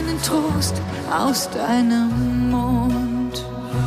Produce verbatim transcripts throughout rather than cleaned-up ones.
keinen Trost aus deinem Mund.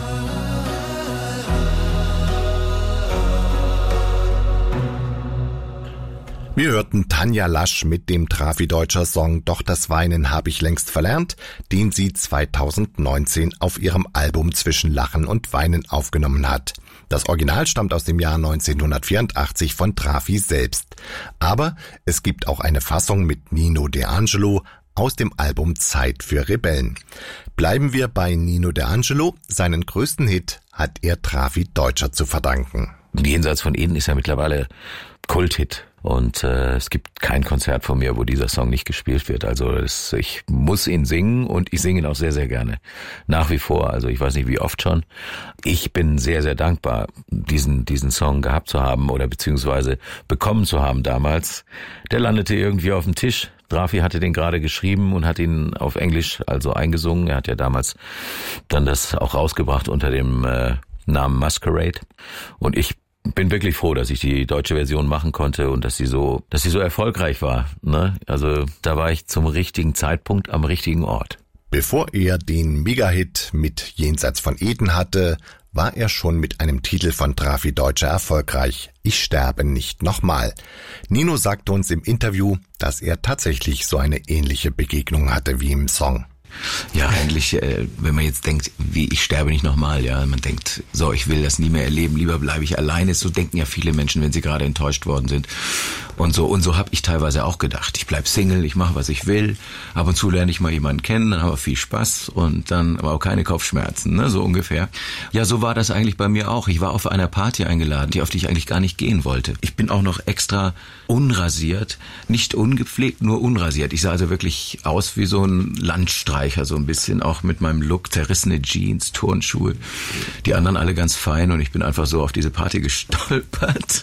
Wir hörten Tanja Lasch mit dem Trafi-Deutscher Song Doch das Weinen hab ich längst verlernt, den sie zweitausendneunzehn auf ihrem Album Zwischen Lachen und Weinen aufgenommen hat. Das Original stammt aus dem Jahr neunzehnhundertvierundachtzig von Trafi selbst. Aber es gibt auch eine Fassung mit Nino D'Angelo aus dem Album Zeit für Rebellen. Bleiben wir bei Nino D'Angelo. Seinen größten Hit hat er Trafi-Deutscher zu verdanken. Jenseits von Eden ist ja mittlerweile Kulthit. Und äh, es gibt kein Konzert von mir, wo dieser Song nicht gespielt wird. Also es, ich muss ihn singen und ich singe ihn auch sehr, sehr gerne. Nach wie vor, also ich weiß nicht wie oft schon. Ich bin sehr, sehr dankbar, diesen diesen Song gehabt zu haben oder beziehungsweise bekommen zu haben damals. Der landete irgendwie auf dem Tisch. Trafi hatte den gerade geschrieben und hat ihn auf Englisch also eingesungen. Er hat ja damals dann das auch rausgebracht unter dem äh, Namen Masquerade. Und ich bin wirklich froh, dass ich die deutsche Version machen konnte und dass sie so, dass sie so erfolgreich war, ne? Also da war ich zum richtigen Zeitpunkt am richtigen Ort. Bevor er den Mega-Hit mit Jenseits von Eden hatte, war er schon mit einem Titel von Trafi-Deutscher erfolgreich. Ich sterbe nicht nochmal. Nino sagte uns im Interview, dass er tatsächlich so eine ähnliche Begegnung hatte wie im Song. Ja, eigentlich, äh, wenn man jetzt denkt, wie ich sterbe nicht nochmal, ja, man denkt, so, ich will das nie mehr erleben, lieber bleibe ich alleine. So denken ja viele Menschen, wenn sie gerade enttäuscht worden sind. Und so und so habe ich teilweise auch gedacht. Ich bleib Single, ich mache, was ich will. Ab und zu lerne ich mal jemanden kennen, dann haben wir viel Spaß und dann aber auch keine Kopfschmerzen, ne, so ungefähr. Ja, so war das eigentlich bei mir auch. Ich war auf einer Party eingeladen, die auf die ich eigentlich gar nicht gehen wollte. Ich bin auch noch extra unrasiert, nicht ungepflegt, nur unrasiert. Ich sah also wirklich aus wie so ein Landstreicher, so ein bisschen, auch mit meinem Look, zerrissene Jeans, Turnschuhe. Die anderen alle ganz fein und ich bin einfach so auf diese Party gestolpert.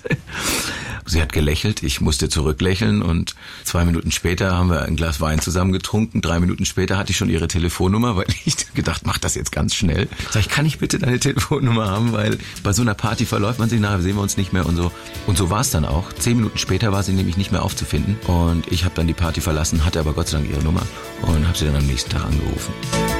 Sie hat gelächelt, ich musste zurücklächeln und zwei Minuten später haben wir ein Glas Wein zusammen getrunken. Drei Minuten später hatte ich schon ihre Telefonnummer, weil ich gedacht, mach das jetzt ganz schnell. Sag ich, kann ich bitte deine Telefonnummer haben, weil bei so einer Party verläuft man sich, nachher sehen wir uns nicht mehr und so. Und so war es dann auch. Zehn Minuten später war sie nämlich nicht mehr aufzufinden und ich habe dann die Party verlassen, hatte aber Gott sei Dank ihre Nummer und habe sie dann am nächsten Tag angerufen.